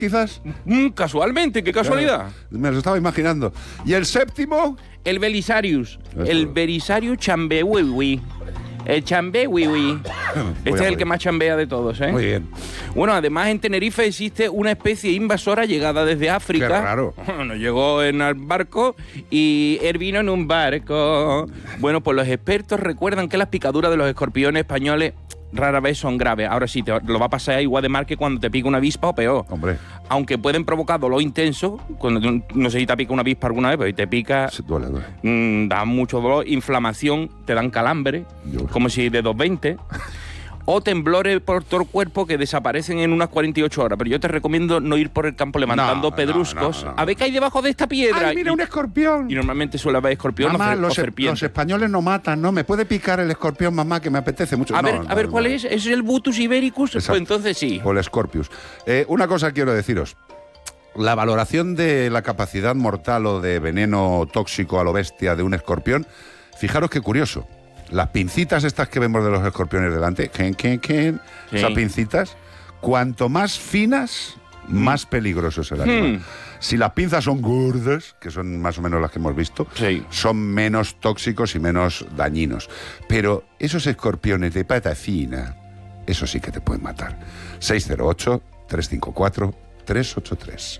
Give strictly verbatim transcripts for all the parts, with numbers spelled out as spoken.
quizás. Mm, casualmente, qué casualidad. Claro, me lo estaba imaginando. ¿Y el séptimo? El Belisarius. Eso. El Belisarius chambewiwi. El chambewiwi. Este es el que más chambea de todos, ¿eh? Muy bien. Bueno, además en Tenerife existe una especie invasora llegada desde África. Qué raro. Bueno, llegó en el barco y él vino en un barco. Bueno, pues los expertos recuerdan que las picaduras de los escorpiones españoles rara vez son graves. Ahora sí, te lo va a pasar igual de mal que cuando te pica una avispa o peor. Hombre. Aunque pueden provocar dolor intenso, cuando tú, no sé si te pica una avispa alguna vez, pero te pica, Se duele, duele. mmm, da mucho dolor, inflamación, te dan calambre, Yo. como si de doscientos veinte, o temblores por todo el cuerpo que desaparecen en unas cuarenta y ocho horas. Pero yo te recomiendo no ir por el campo levantando No, pedruscos. no, no, no. A ver qué hay debajo de esta piedra. ¡Ay, mira, y, un escorpión! y normalmente suele haber escorpión Mamá, o, los, o serpiente. los españoles no matan, ¿no? ¿Me puede picar el escorpión, mamá, que me apetece mucho? A No, ver, no, a ver no, ¿cuál no. es? ¿Es el Butus ibericus? Exacto. Pues entonces sí. O el Scorpius. Eh, una cosa quiero deciros. La valoración de la capacidad mortal o de veneno tóxico a lo bestia de un escorpión, fijaros qué curioso. Las pincitas estas que vemos de los escorpiones delante, ¿quién, quién, quién? Sí. Esas pincitas, cuanto más finas, más peligroso es el animal. Hmm. Si las pinzas son gordas, que son más o menos las que hemos visto, Sí. son menos tóxicos y menos dañinos. Pero esos escorpiones de pata fina, eso sí que te pueden matar. seis cero ocho, tres cinco cuatro, tres ocho tres.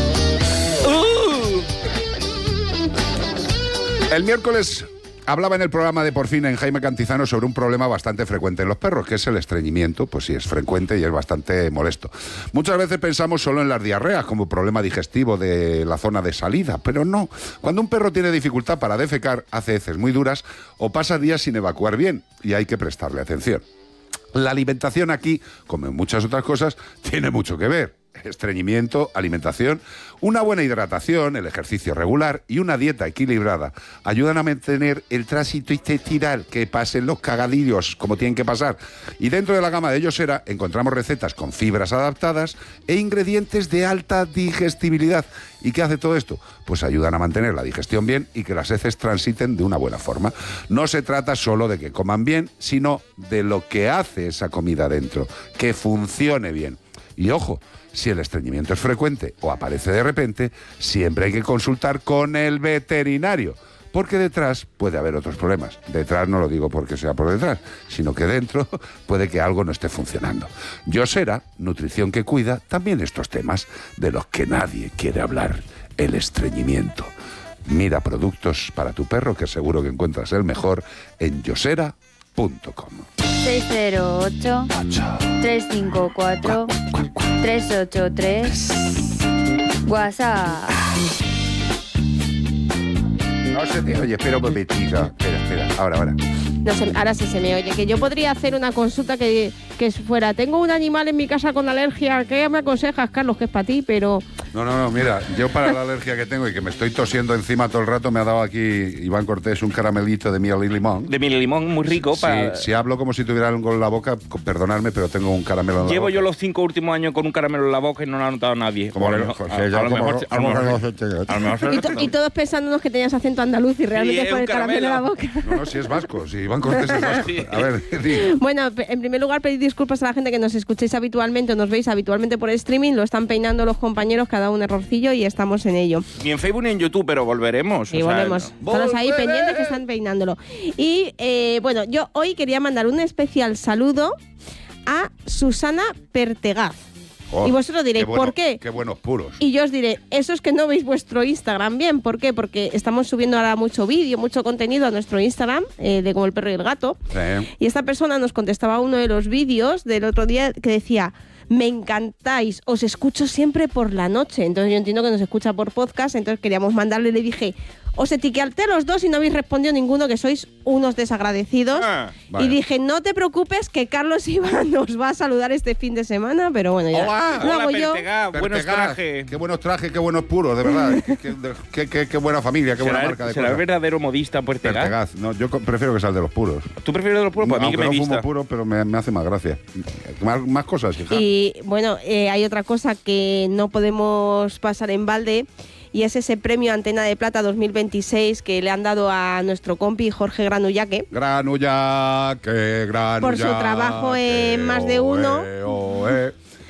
¡Uh! El miércoles hablaba en el programa de Por Fin en Jaime Cantizano sobre un problema bastante frecuente en los perros, que es el estreñimiento. Pues sí, es frecuente y es bastante molesto. Muchas veces pensamos solo en las diarreas como problema digestivo de la zona de salida, pero no. Cuando un perro tiene dificultad para defecar, hace heces muy duras o pasa días sin evacuar bien, y hay que prestarle atención. La alimentación aquí, como en muchas otras cosas, tiene mucho que ver. Estreñimiento, alimentación, una buena hidratación, el ejercicio regular y una dieta equilibrada ayudan a mantener el tránsito intestinal, que pasen los cagadillos como tienen que pasar. Y dentro de la gama de Yosera encontramos recetas con fibras adaptadas e ingredientes de alta digestibilidad. ¿Y qué hace todo esto? Pues ayudan a mantener la digestión bien y que las heces transiten de una buena forma. No se trata solo de que coman bien, sino de lo que hace esa comida dentro, que funcione bien. Y ojo, si el estreñimiento es frecuente o aparece de repente, siempre hay que consultar con el veterinario, porque detrás puede haber otros problemas. Detrás no lo digo porque sea por detrás, sino que dentro puede que algo no esté funcionando. Yosera, nutrición que cuida, también estos temas de los que nadie quiere hablar, el estreñimiento. Mira productos para tu perro, que seguro que encuentras el mejor en yosera punto com. seis cero ocho, tres cinco cuatro, tres ocho tres. WhatsApp. No se te oye, espera un momentito. Espera, espera, ahora, ahora. No sé, ahora sí se me oye. Que yo podría hacer una consulta que, que fuera: tengo un animal en mi casa con alergia, ¿qué me aconsejas, Carlos? Que es para ti, pero... No, no, no, mira, yo para la alergia que tengo y que me estoy tosiendo encima todo el rato, me ha dado aquí Iván Cortés un caramelito de miel y limón. De miel y limón, muy rico. Sí, para... si hablo como si tuviera algo en la boca, perdonadme, pero tengo un caramelo en la Llevo boca. yo los cinco últimos años con un caramelo en la boca y no lo ha notado nadie. Como A lo no, mejor- José, a- ya a lo como- mejor- a lo como mejor- que no se te- a lo mejor- Y, to- y todos pensándonos que tenías acento andaluz y realmente Sí, es por un el caramelo en la caramelo. boca. No, no, si es vasco, si Iván Cortés es vasco. Sí. A ver, di. Bueno, pe- en primer lugar, pedir disculpas a la gente que nos escuchéis habitualmente o nos veis habitualmente por streaming. Lo están peinando los compañeros, cada un errorcillo, y estamos en ello. Ni en Facebook ni en YouTube, pero volveremos. Y o sea, volvemos. no. Todos ahí ¡Volveré! pendientes que están peinándolo. Y eh, bueno, yo hoy quería mandar un especial saludo a Susana Pertegaz. Oh, y vosotros diréis, bueno, ¿por qué? Qué buenos puros. Y yo os diré, eso es que no veis vuestro Instagram bien. ¿Por qué? Porque estamos subiendo ahora mucho vídeo, mucho contenido a nuestro Instagram, eh, de Como el Perro y el Gato. Sí. Y esta persona nos contestaba uno de los vídeos del otro día que decía: me encantáis, os escucho siempre por la noche. Entonces yo entiendo que nos escucha por podcast, entonces queríamos mandarle, le dije: os etiqueté a los dos y no habéis respondido ninguno, que sois unos desagradecidos. Ah, vale. Y dije: no te preocupes, que Carlos Iván nos va a saludar este fin de semana, pero bueno, ya. Hola, Lo Hola, hago yo. Pertegaz, buenos Pertegaz, trajes. Qué buenos trajes, qué buenos puros, de verdad. qué, qué- qué- qué- qué buena familia, qué buena ¿Será, marca de será el cosas. verdadero modista Pertegaz? Pertegaz. No, yo co- prefiero que sea el de los puros. ¿Tú prefieres de los puros? Pues a mí Aunque que me no fumo vista. puro, pero me, me hace más gracia. Más, más cosas, hija. Y bueno, eh, hay otra cosa que no podemos pasar en balde, y es ese premio Antena de Plata dos mil veintiséis que le han dado a nuestro compi Jorge Granullaque Granullaque, Granullaque. por su trabajo en Más de Uno. oe, oe.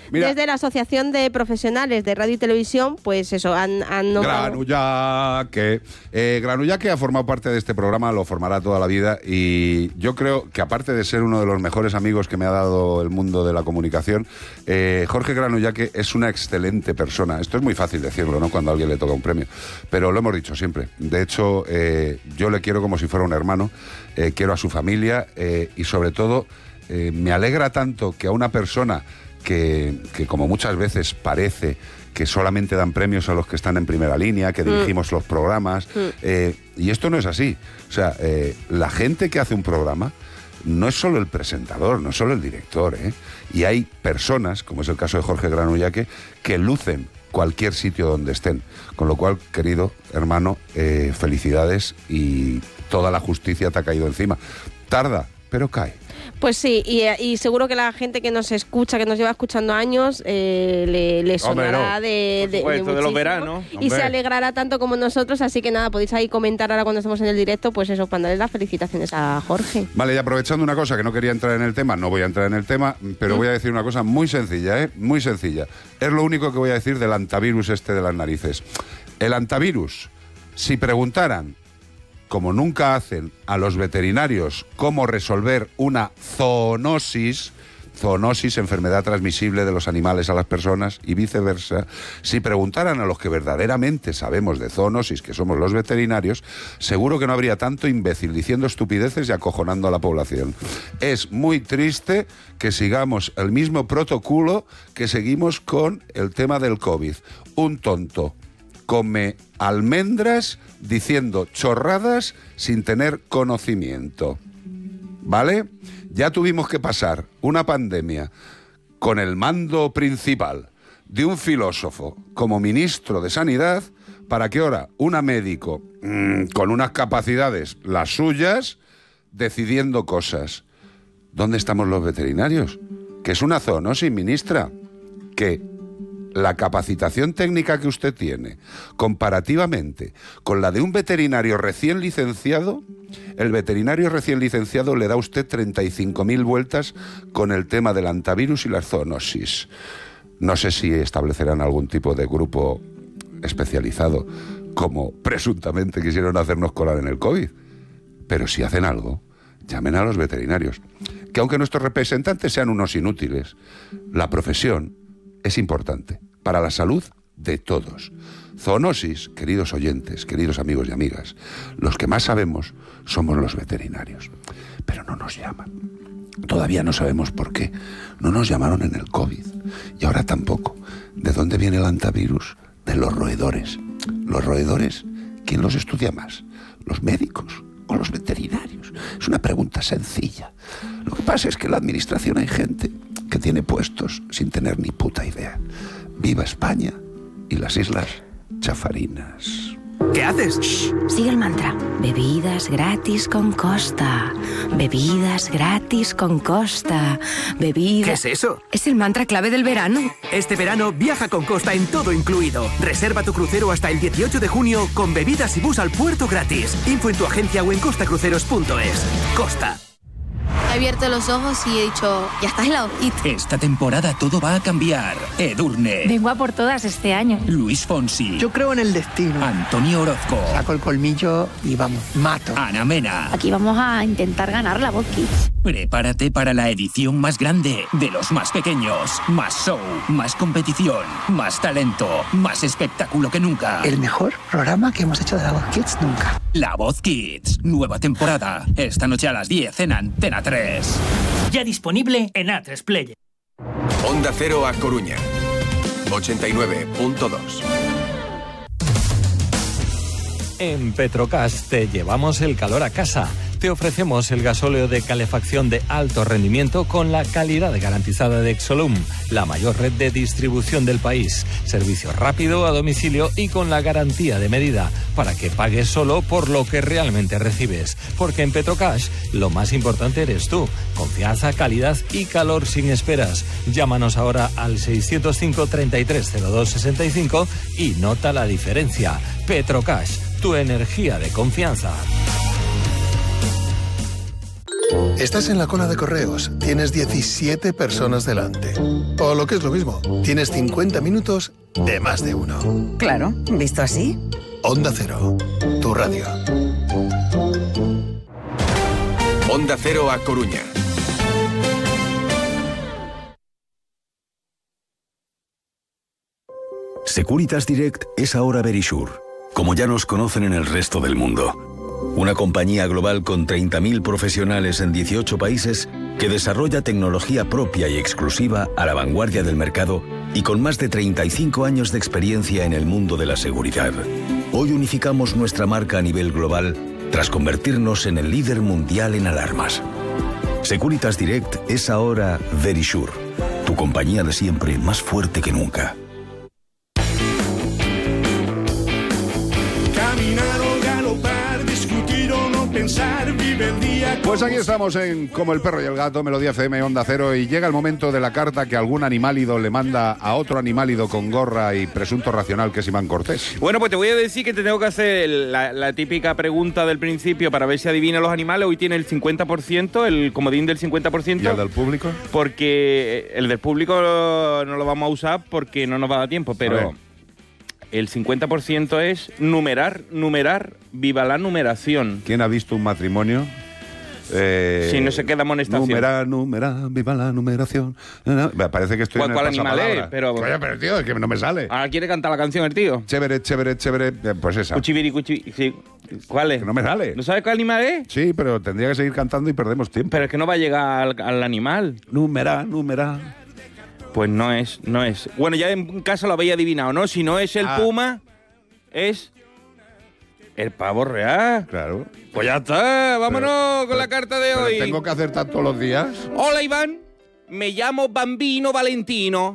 Mira. Desde la Asociación de Profesionales de Radio y Televisión, pues eso, han, han nombrado... Granullaque. Eh, Granullaque ha formado parte de este programa, lo formará toda la vida y yo creo que aparte de ser uno de los mejores amigos que me ha dado el mundo de la comunicación, eh, Jorge Granullaque es una excelente persona. Esto es muy fácil decirlo, ¿no?, cuando a alguien le toca un premio, pero lo hemos dicho siempre. De hecho, eh, yo le quiero como si fuera un hermano, eh, quiero a su familia eh, y sobre todo eh, me alegra tanto que a una persona que, que como muchas veces parece que solamente dan premios a los que están en primera línea, que dirigimos mm. los programas, mm. eh, y esto no es así. O sea, eh, la gente que hace un programa no es solo el presentador, no es solo el director, ¿eh? Y hay personas, como es el caso de Jorge Granullaque, que lucen cualquier sitio donde estén. Con lo cual, querido hermano, eh, felicidades y toda la justicia te ha caído encima. Tarda, pero cae. Pues sí, y, y seguro que la gente que nos escucha, que nos lleva escuchando años, eh, le, le sonará Hombre, no. de, de, Por supuesto, de, de los veranos. Y Hombre. se alegrará tanto como nosotros, así que nada, podéis ahí comentar ahora cuando estemos en el directo, pues eso, mandarle las felicitaciones a Jorge. Vale, y aprovechando una cosa que no quería entrar en el tema, no voy a entrar en el tema, pero ¿Mm? voy a decir una cosa muy sencilla, ¿eh? Muy sencilla. Es lo único que voy a decir del antivirus este de las narices. El antivirus, si preguntaran, como nunca hacen, a los veterinarios cómo resolver una zoonosis, zoonosis, enfermedad transmisible de los animales a las personas y viceversa, si preguntaran a los que verdaderamente sabemos de zoonosis, que somos los veterinarios, seguro que no habría tanto imbécil diciendo estupideces y acojonando a la población. Es muy triste que sigamos el mismo protocolo que seguimos con el tema del COVID. Un tonto come almendras diciendo chorradas sin tener conocimiento, ¿vale? Ya tuvimos que pasar una pandemia con el mando principal de un filósofo como ministro de Sanidad para que ahora una médico mmm, con unas capacidades las suyas decidiendo cosas. ¿Dónde estamos los veterinarios? Que es una zoonosis, ministra, que la capacitación técnica que usted tiene, comparativamente con la de un veterinario recién licenciado, el veterinario recién licenciado le da a usted treinta y cinco mil vueltas con el tema del antivirus y la zoonosis. No sé si establecerán algún tipo de grupo especializado, como presuntamente quisieron hacernos colar en el COVID. Pero si hacen algo, llamen a los veterinarios. Que aunque nuestros representantes sean unos inútiles, la profesión es importante para la salud de todos. Zoonosis, queridos oyentes, queridos amigos y amigas, los que más sabemos somos los veterinarios. Pero no nos llaman. Todavía no sabemos por qué. No nos llamaron en el COVID. Y ahora tampoco. ¿De dónde viene el antivirus? De los roedores. Los roedores, ¿quién los estudia más? ¿Los médicos o los veterinarios? Es una pregunta sencilla. Lo que pasa es que en la administración hay gente que tiene puestos sin tener ni puta idea. Viva España y las Islas Chafarinas. ¿Qué haces? Shh, sigue el mantra. Bebidas gratis con Costa. Bebidas gratis con Costa. Bebidas... ¿Qué es eso? Es el mantra clave del verano. Este verano viaja con Costa en todo incluido. Reserva tu crucero hasta el dieciocho de junio con bebidas y bus al puerto gratis. Info en tu agencia o en costacruceros punto es. Costa. He abierto los ojos y he dicho, ya estás en la hojita. Esta temporada todo va a cambiar. Edurne. Vengo a por todas este año. Luis Fonsi. Yo creo en el destino. Antonio Orozco. Saco el colmillo y vamos, mato. Ana Mena. Aquí vamos a intentar ganar la Voz Kids. Prepárate para la edición más grande de los más pequeños. Más show, más competición, más talento, más espectáculo que nunca. El mejor programa que hemos hecho de la Voz Kids nunca. La Voz Kids, nueva temporada. Esta noche a las diez en Antena tres. Ya disponible en A tres Player. Onda Cero a Coruña. ochenta y nueve punto dos. En Petrocas te llevamos el calor a casa. Te ofrecemos el gasóleo de calefacción de alto rendimiento con la calidad garantizada de Exolum, la mayor red de distribución del país. Servicio rápido a domicilio y con la garantía de medida para que pagues solo por lo que realmente recibes. Porque en Petrocash lo más importante eres tú. Confianza, calidad y calor sin esperas. Llámanos ahora al seiscientos cinco, treinta y tres, cero dos, sesenta y cinco y nota la diferencia. Petrocash, tu energía de confianza. Estás en la cola de correos, tienes diecisiete personas delante. O lo que es lo mismo, tienes cincuenta minutos de más de uno. Claro, visto así. Onda Cero, tu radio. Onda Cero A Coruña. Securitas Direct es ahora Verisure, como ya nos conocen en el resto del mundo. Una compañía global con treinta mil profesionales en dieciocho países que desarrolla tecnología propia y exclusiva a la vanguardia del mercado y con más de treinta y cinco años de experiencia en el mundo de la seguridad. Hoy unificamos nuestra marca a nivel global tras convertirnos en el líder mundial en alarmas. Securitas Direct es ahora Verisure, tu compañía de siempre más fuerte que nunca. Caminar o galopar, discutir o no pensar, vive el día. Pues aquí estamos en Como el perro y el gato, Melodía F M, Onda Cero, y llega el momento de la carta que algún animálido le manda a otro animálido con gorra y presunto racional, que es Iván Cortés. Bueno, pues te voy a decir que te tengo que hacer la, la típica pregunta del principio para ver si adivina los animales. Hoy tiene el cincuenta por ciento, el comodín del cincuenta por ciento. ¿Y el del público? Porque el del público no lo vamos a usar porque no nos va a dar tiempo, pero el cincuenta por ciento es numerar, numerar, viva la numeración. ¿Quién ha visto un matrimonio? Eh, si no se queda amonestación. Numera, numera, viva la numeración. Me parece que estoy ¿Cuál, en el cuál animal pasapalabra. es? Pero, Oye, pero tío, es que no me sale. Ahora quiere cantar la canción el tío. Chévere, chévere, chévere. Pues esa. Cuchiviri, cuchiviri. Sí. ¿Cuál es? Que no me sale. ¿No sabes cuál animal es? Sí, pero tendría que seguir cantando y perdemos tiempo. Pero es que no va a llegar al, al animal. Numera, numera. Pues no es, no es. Bueno, ya en casa lo habéis adivinado, ¿no? Si no es el ah. puma, es el pavo real. Claro. Pues ya está, vámonos pero, con pero, la carta de pero hoy. ¿Tengo que acertar todos los días? Hola, Iván. Me llamo Bambino Valentino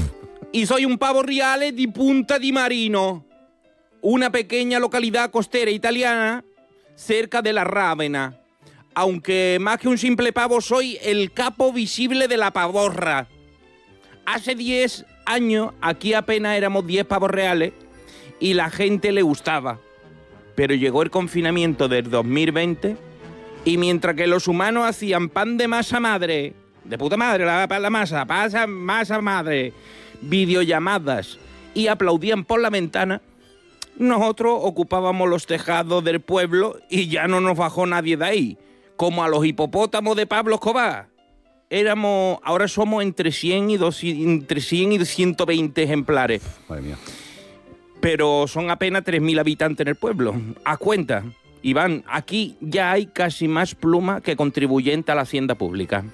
y soy un pavo reale di Punta di Marino, una pequeña localidad costera italiana cerca de la Rávena. Aunque más que un simple pavo, soy el capo visible de la pavorra. Hace diez años aquí apenas éramos diez pavos reales y la gente le gustaba. Pero llegó el confinamiento del dos mil veinte y mientras que los humanos hacían pan de masa madre, de puta madre la, la masa, pasa masa madre, videollamadas y aplaudían por la ventana, nosotros ocupábamos los tejados del pueblo y ya no nos bajó nadie de ahí, como a los hipopótamos de Pablo Escobar. Éramos, ahora somos entre cien y doscientos, entre cien y ciento veinte ejemplares. Madre mía. Pero son apenas tres mil habitantes en el pueblo. A cuenta, Iván, aquí ya hay casi más plumas que contribuyentes a la hacienda pública.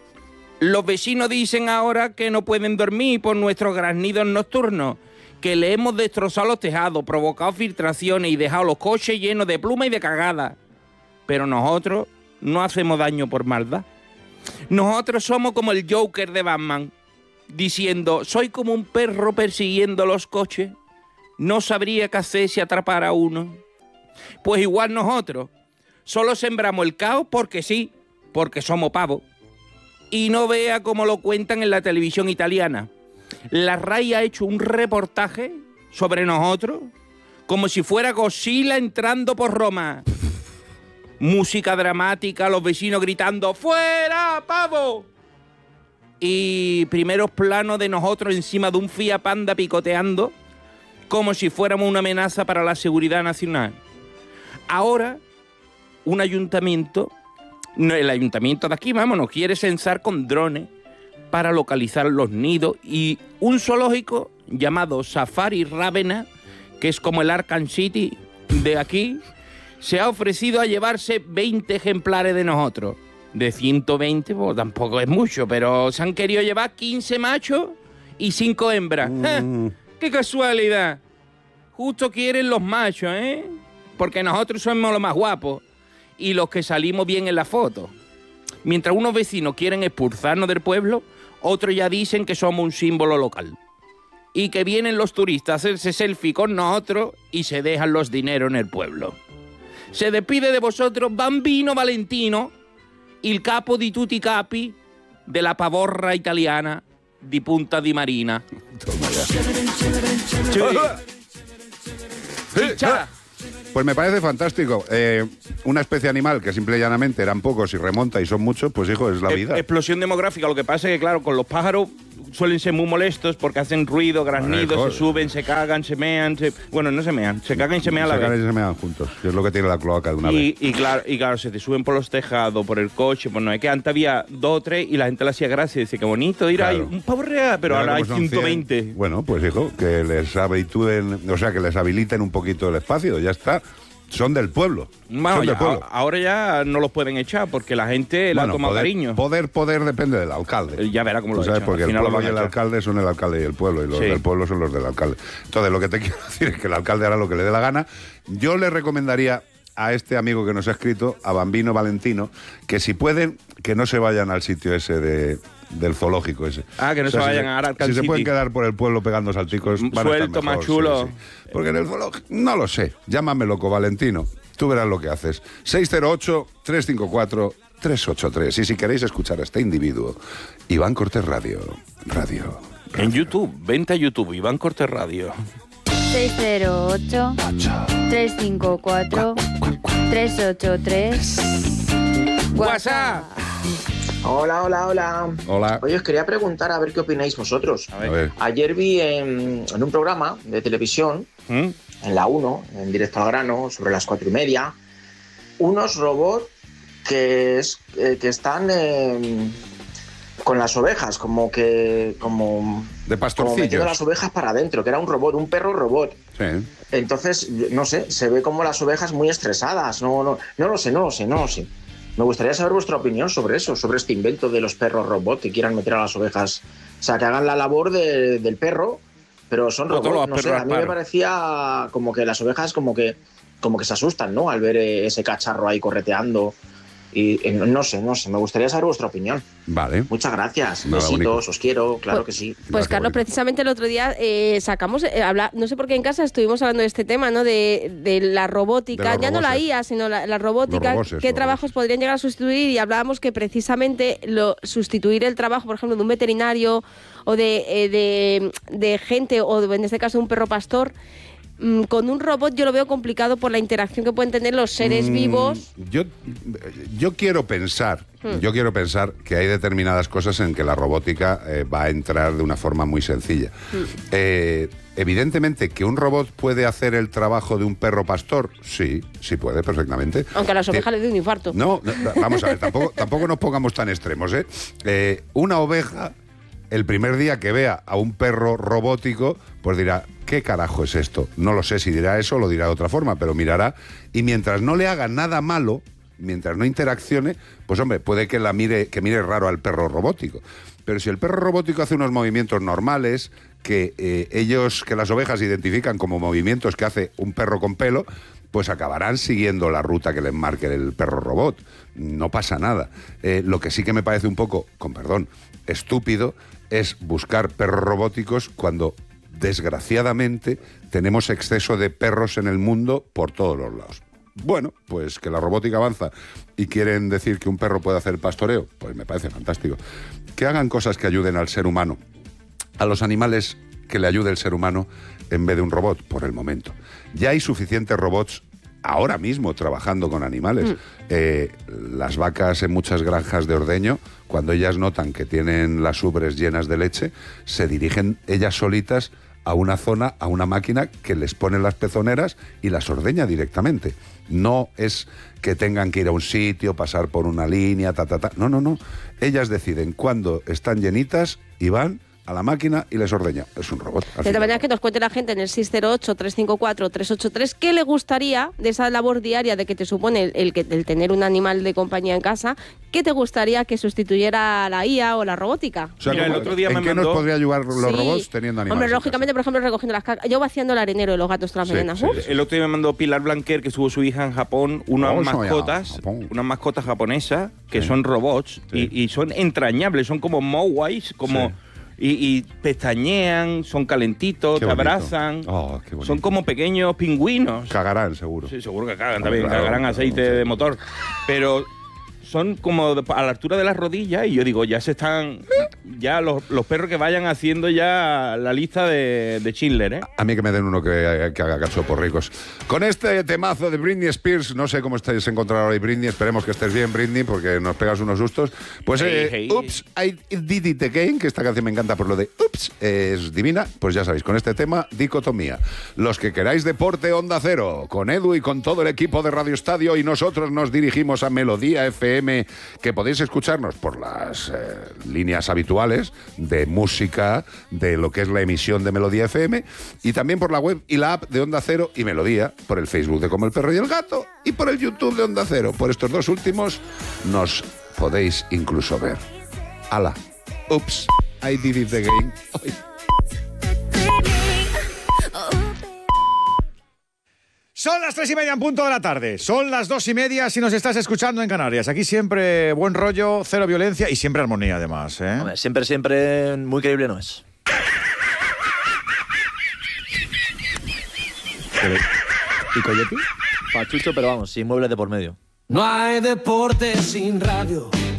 Los vecinos dicen ahora que no pueden dormir por nuestros graznidos nocturnos, que le hemos destrozado los tejados, provocado filtraciones y dejado los coches llenos de plumas y de cagadas. Pero nosotros no hacemos daño por maldad. Nosotros somos como el Joker de Batman, diciendo, soy como un perro persiguiendo los coches. No sabría qué hacer si atrapara a uno. Pues igual nosotros. Solo sembramos el caos porque sí, porque somos pavos. Y no vea cómo lo cuentan en la televisión italiana. La RAI ha hecho un reportaje sobre nosotros como si fuera Godzilla entrando por Roma. Música dramática, los vecinos gritando ¡fuera, pavo! Y primeros planos de nosotros encima de un Fiat Panda picoteando como si fuéramos una amenaza para la seguridad nacional. Ahora, un ayuntamiento, no, el ayuntamiento de aquí, vamos, nos quiere censar con drones para localizar los nidos y un zoológico llamado Safari Rávena, que es como el Arkham City de aquí, se ha ofrecido a llevarse veinte ejemplares de nosotros. De ciento veinte, pues tampoco es mucho, pero se han querido llevar quince machos y cinco hembras. Mm. ¡Qué casualidad! Justo quieren los machos, ¿eh? Porque nosotros somos los más guapos y los que salimos bien en la foto. Mientras unos vecinos quieren expulsarnos del pueblo, otros ya dicen que somos un símbolo local. Y que vienen los turistas a hacerse selfie con nosotros y se dejan los dineros en el pueblo. Se despide de vosotros Bambino Valentino, il capo di tutti i capi de la pavorra italiana di Punta di Marina. Pues me parece fantástico. Eh, una especie animal que simple y llanamente eran pocos y remonta y son muchos, pues hijo, es la vida. Explosión demográfica. Lo que pasa es que, claro, con los pájaros suelen ser muy molestos porque hacen ruido, graznidos, Bueno, se suben, se cagan, se mean. Se... Bueno, no se mean, se cagan y se mean a la Se cagan vez. y se mean juntos, que es lo que tiene la cloaca de una vez. Y, y, claro, y claro, se te suben por los tejados, por el coche, pues no es que antes había dos o tres y la gente le hacía gracia y decía, qué bonito, ir ahí, Claro. un pavo real, pero ahora hay como son ciento veinte. cien, bueno, pues hijo, que les habitúen, o sea, que les habiliten un poquito el espacio, ya está. Son del pueblo. Bueno, son ya, del pueblo. ahora ya no los pueden echar porque la gente le ha Bueno, tomado poder, cariño. Poder, poder depende del alcalde. Ya verá cómo Tú lo sabes, echan. porque Al el final lo pueblo van y a el echar. alcalde son el alcalde y el pueblo, y los Sí. del pueblo son los del alcalde. Entonces, lo que te quiero decir es que el alcalde hará lo que le dé la gana. Yo le recomendaría a este amigo que nos ha escrito, a Bambino Valentino, que si pueden, que no se vayan al sitio ese de... del zoológico ese. Ah, que no se vayan a Arkham Si se City. pueden quedar por el pueblo pegando salticos, van a estar Suelto, mejor, más chulo. sí, sí. Porque en el zoológico, no lo sé, llámame loco, Valentino. Tú verás lo que haces. seis cero ocho, tres cinco cuatro, tres ocho tres. Y si queréis escuchar a este individuo, Iván Cortés Radio. Radio. Radio. En YouTube, vente a YouTube, Iván Cortés Radio. seis cero ocho, tres cinco cuatro, tres ocho tres. WhatsApp. Hola, hola, hola. Hola. Oye, os quería preguntar a ver qué opináis vosotros. A ver. Ayer vi en, en un programa de televisión, ¿Mm? en la uno, en directo al grano, sobre las cuatro y media, unos robots que, es, eh, que están eh, con las ovejas, como que... como De como metiendo las pastorcillos. ovejas para adentro, que era un robot, un perro robot. Sí. Entonces, no sé, se ve como las ovejas muy estresadas. No, no, no lo sé, no lo sé, no lo sé. Me gustaría saber vuestra opinión sobre eso, sobre este invento de los perros robot que quieran meter a las ovejas. O sea, que hagan la labor de- del perro, pero son Como todos robots. los No sé, perros a mí me Aspar. parecía como que las ovejas como que, como que se asustan, ¿no? Al ver eh, ese cacharro ahí correteando. Y eh, no sé, no sé, me gustaría saber vuestra opinión. Vale. Muchas gracias, Nada, besitos, bonito. os quiero, claro Pues- que sí. Pues Carlos, precisamente el otro día eh, sacamos, eh, habla, no sé por qué en casa estuvimos hablando de este tema, ¿no? De, de la robótica, De los ya no la roboses. I A, sino la, la robótica, Los roboses, qué los trabajos podrían llegar a sustituir y hablábamos que precisamente lo, sustituir el trabajo, por ejemplo, de un veterinario o de, eh, de, de gente, o de- en este caso de un perro pastor, mm, con un robot yo lo veo complicado por la interacción que pueden tener los seres Mm, vivos. Yo, yo quiero pensar, Hmm. yo quiero pensar que hay determinadas cosas en que la robótica eh, va a entrar de una forma muy sencilla. Hmm. Eh, evidentemente que un robot puede hacer el trabajo de un perro pastor, sí, sí puede perfectamente. Aunque a las Ti- ovejas les dé un infarto. No, no, no, vamos a ver, tampoco, tampoco nos pongamos tan extremos, ¿eh? Eh, Una oveja, el primer día que vea a un perro robótico, pues dirá, ¿qué carajo es esto? No lo sé si dirá eso o lo dirá de otra forma, pero mirará, y mientras no le haga nada malo, mientras no interaccione, pues hombre, puede que la mire, que mire raro al perro robótico. Pero si el perro robótico hace unos movimientos normales, que eh, ellos, que las ovejas identifican como movimientos que hace un perro con pelo, pues acabarán siguiendo la ruta que les marque el perro robot. No pasa nada. Eh, lo que sí que me parece un poco, con perdón, estúpido, es buscar perros robóticos cuando, desgraciadamente, tenemos exceso de perros en el mundo por todos los lados. Bueno, pues que la robótica avanza y quieren decir que un perro puede hacer pastoreo, pues me parece fantástico. Que hagan cosas que ayuden al ser humano, a los animales que le ayude el ser humano en vez de un robot, por el momento. Ya hay suficientes robots ahora mismo trabajando con animales. Mm. Eh, las vacas en muchas granjas de ordeño, cuando ellas notan que tienen las ubres llenas de leche, se dirigen ellas solitas a una zona, a una máquina que les pone las pezoneras y las ordeña directamente. No es que tengan que ir a un sitio, pasar por una línea, ta, ta, ta. No, no, no. Ellas deciden cuándo están llenitas y van a la máquina y les ordeña. Es un robot. al De final. manera que nos cuente la gente en el seis cero ocho, tres cinco cuatro, tres ocho tres qué le gustaría de esa labor diaria de que te supone el, el, que- el tener un animal de compañía en casa, ¿qué te gustaría que sustituyera la I A o la robótica? O sea, Mira, el ¿cómo- otro día ¿en me qué mandó- nos podría ayudar los Sí. robots teniendo animales? Hombre, en lógicamente, por ejemplo, recogiendo las cacas. Yo vaciando el arenero de los gatos todas las Sí, mañanas. sí, Uf. El otro día me mandó Pilar Blanquer, que estuvo su hija en Japón, unas Oh, eso ya, mascotas, Japón. unas mascotas japonesas que Sí. son robots Sí. y, y son entrañables, son como mowais, como Sí. y, y pestañean, son calentitos, Qué te bonito. abrazan, Oh, qué bonito. son como pequeños pingüinos. Cagarán, seguro. Sí, seguro que cagan Hombre, también, claro, cagarán claro, aceite sí. de motor, pero son como a la altura de las rodillas y yo digo, ya se están, ya los, los perros que vayan haciendo ya la lista de, de Schindler, ¿eh? A mí que me den uno que, que haga cachopos ricos. Con este temazo de Britney Spears, no sé cómo estáis encontrando hoy, Britney, esperemos que estés bien, Britney, porque nos pegas unos sustos. Pues, Hey, eh, hey. Oops, I Did It Again, que esta canción me encanta por lo de Oops, es divina. Pues ya sabéis, con este tema, dicotomía. Los que queráis deporte, Onda Cero, con Edu y con todo el equipo de Radio Estadio, y nosotros nos dirigimos a Melodía F M, que podéis escucharnos por las eh, líneas habituales de música, de lo que es la emisión de Melodía F M, y también por la web y la app de Onda Cero y Melodía, por el Facebook de Como el Perro y el Gato, y por el YouTube de Onda Cero. Por estos dos últimos nos podéis incluso ver. ¡Hala! Oops, I did it again. Ay. Son las tres y media en punto de la tarde. Son las dos y media si nos estás escuchando en Canarias. Aquí siempre buen rollo, cero violencia y siempre armonía, además, ¿eh? Hombre, siempre, siempre muy creíble no es. ¿Y Coyote? Pachucho, pero vamos, sin muebles de por medio. No hay deporte sin radio.